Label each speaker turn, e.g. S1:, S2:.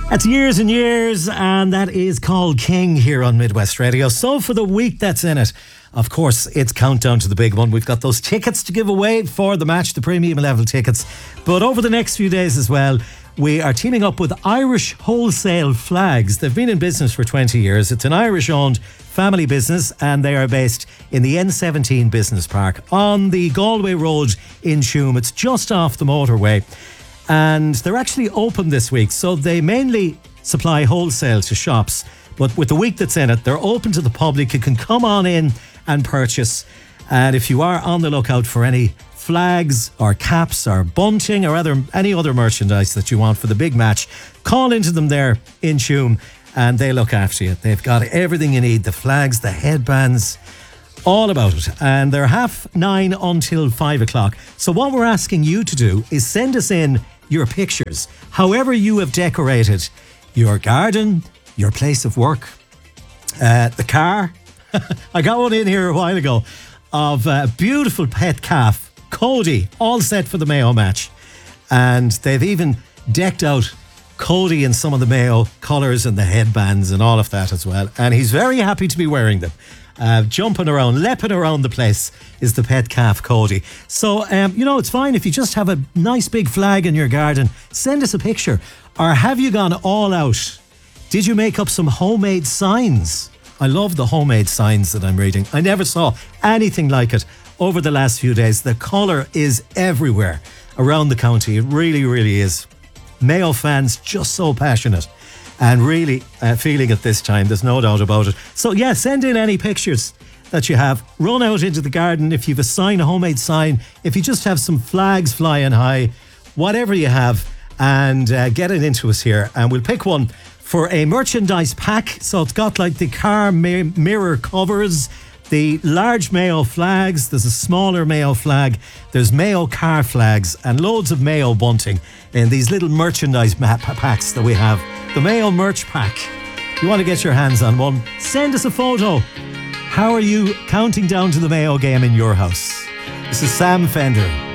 S1: That's years and years, and that is called King here on Midwest Radio. So for the week that's in it, of course, it's countdown to the big one. We've got those tickets to give away for the match, the premium level tickets. But over the next few days as well, we are teaming up with Irish Wholesale Flags. They've been in business for 20 years. It's an Irish-owned family business, and they are based in the N17 Business Park on the Galway Road in Tuam. It's just off the motorway. And they're actually open this week, so they mainly supply wholesale to shops. But with the week that's in it, they're open to the public. You can come on in and purchase. And if you are on the lookout for any flags or caps or bunting or any other merchandise that you want for the big match, call into them there in Tuam and they look after you. They've got everything you need, the flags, the headbands, all about it. And they're 9:30 until 5 o'clock. So what we're asking you to do is send us in your pictures, however you have decorated your garden, your place of work, the car. I got one in here a while ago of a beautiful pet calf, Cody, all set for the Mayo match. And they've even decked out Cody in some of the Mayo colours and the headbands and all of that as well. And he's very happy to be wearing them. Jumping around, leaping around the place is the pet calf Cody. So, it's fine if you just have a nice big flag in your garden. Send us a picture. Or have you gone all out? Did you make up some homemade signs? I love the homemade signs that I'm reading. I never saw anything like it over the last few days. The colour is everywhere around the county. It really, really is. Mayo fans just so passionate and really feeling it this time. There's no doubt about it. So yeah, send in any pictures that you have. Run out into the garden if you've a homemade sign. If you just have some flags flying high, whatever you have, and get it into us here. And we'll pick one for a merchandise pack. So it's got like the car mirror covers, the large Mayo flags, there's a smaller Mayo flag, there's Mayo car flags, and loads of Mayo bunting in these little merchandise packs that we have. The Mayo merch pack. If you want to get your hands on one, send us a photo. How are you counting down to the Mayo game in your house? This is Sam Fender.